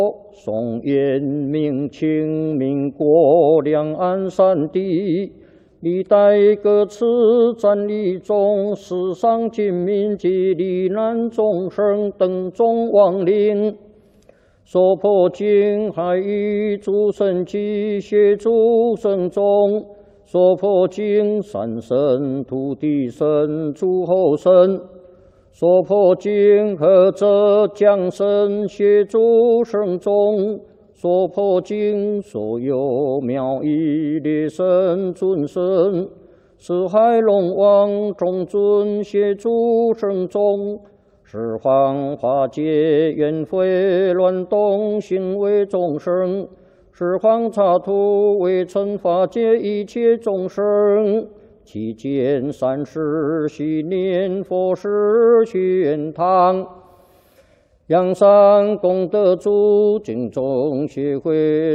宋延明清民国两岸三地，历代各次战役中，死伤军民及罹难众生等众亡灵，所破经海与诸神及协助神众，所破经山神、土地神、诸候神。 所破经何者降神协助圣众，所破经所有妙义列神尊神，四海龙王众尊协助圣众，十方化解冤悔乱动行为众生，十方刹土为惩化解一切众生。 期间三世系念佛事宣堂，阳山功德主敬众协会。